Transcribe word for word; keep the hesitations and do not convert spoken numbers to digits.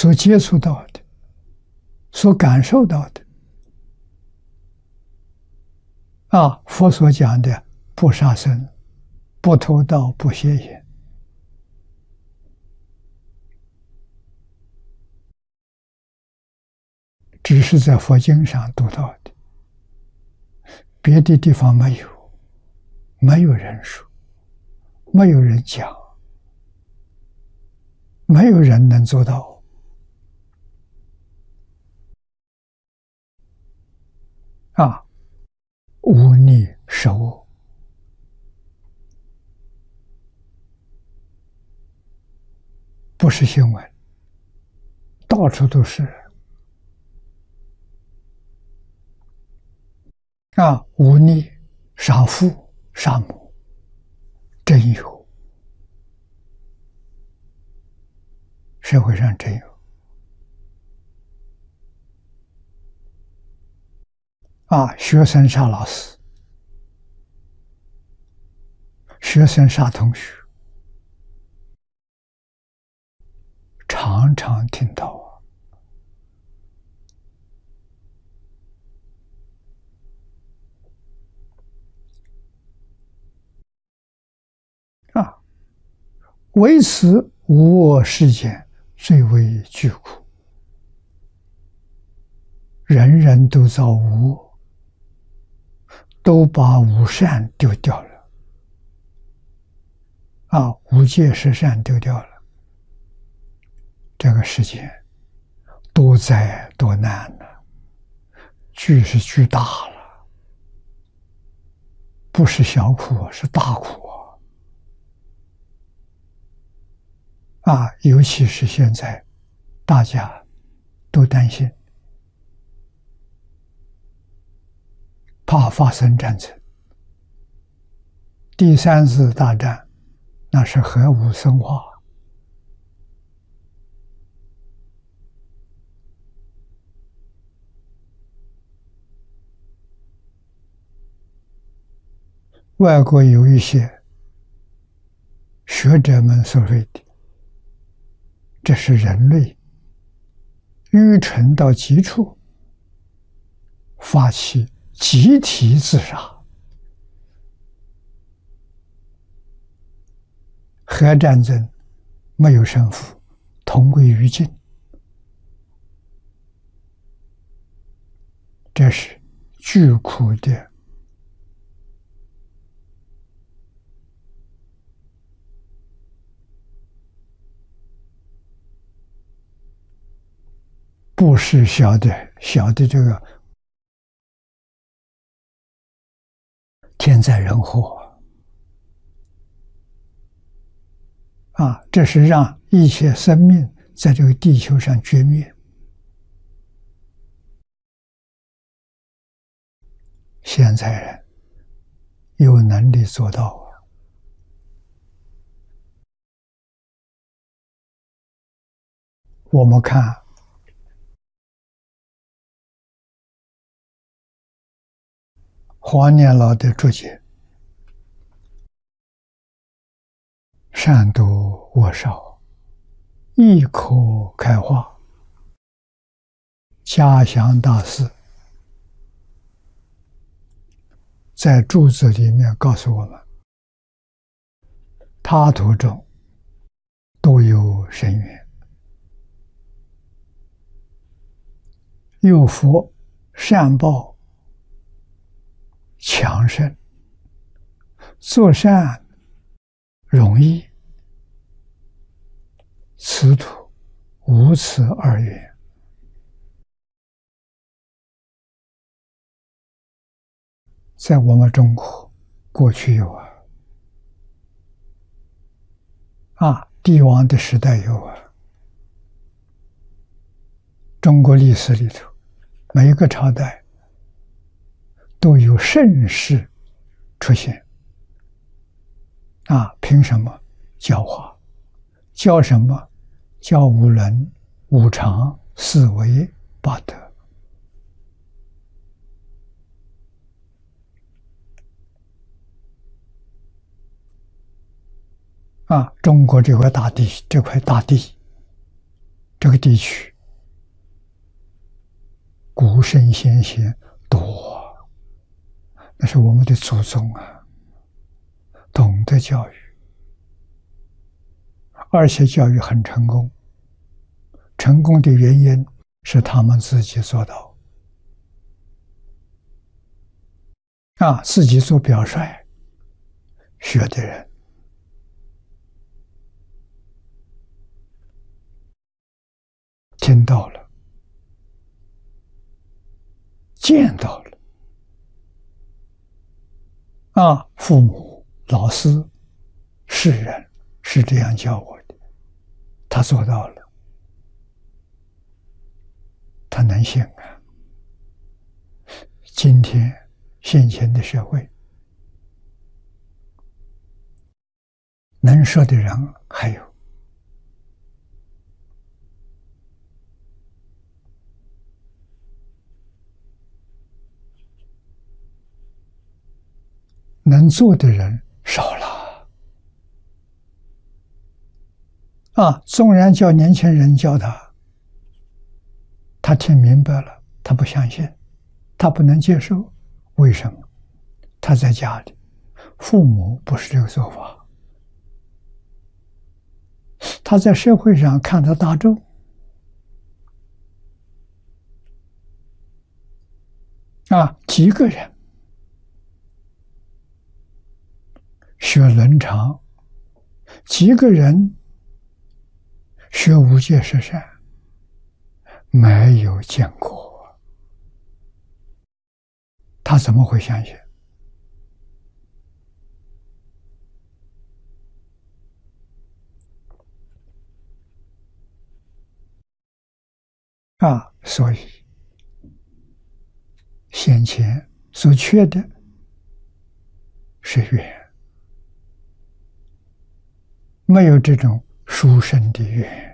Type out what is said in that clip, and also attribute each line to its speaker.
Speaker 1: 所接触到的、所感受到的，啊，佛所讲的不杀生、不偷盗、不邪淫，只是在佛经上读到的，别的地方没有，没有人说，没有人讲，没有人能做到。啊，无逆守恶，不是新闻，到处都是。啊，无逆杀父杀母，真有，社会上真有。啊，学生杀老师，学生杀同学，常常听到啊。啊，为此无我世间最为具苦，人人都造无我，都把无善丢掉了。啊，无戒十善丢掉了，这个世界多灾多难呢、啊，巨是巨大了，不是小苦，是大苦啊！啊，尤其是现在，大家都担心，怕发生战争，第三次大战。那是核武生化，外国有一些学者们所谓的，这是人类愚蠢到极处，发起集体自杀。核战争没有胜负，同归于尽，这是巨苦的不是小的小的这个天灾人祸啊，这是让一切生命在这个地球上绝灭。现在人有能力做到啊！我们看黄年老的注解，善读我少，一口开化，嘉祥大师在注子里面告诉我们，他途中都有深渊，有佛善报强盛，做善容易，此土无此二缘。在我们中国过去有啊，啊，帝王的时代有啊，中国历史里头每一个朝代都有盛世出现啊，凭什么？教化，教什么？教五伦、五常、四维、八德。啊，中国这块大地，这块大地这个地区古圣先贤多，那是我们的祖宗啊，懂得教育，而且教育很成功。成功的原因是他们自己做到啊，自己做表率，学的人听到了，见到了啊，父母、老师、世人是这样教我的，他做到了，他能行啊。今天现前的社会，能说的人还有，能做的人少了啊！纵然叫年轻人教他，他听明白了，他不相信，他不能接受。为什么？他在家里，父母不是这个做法。他在社会上看到大众啊，几个人学伦常，几个人学无戒十善，没有见过，他怎么会相信？啊，所以先前所缺的是缘，没有这种殊胜的缘。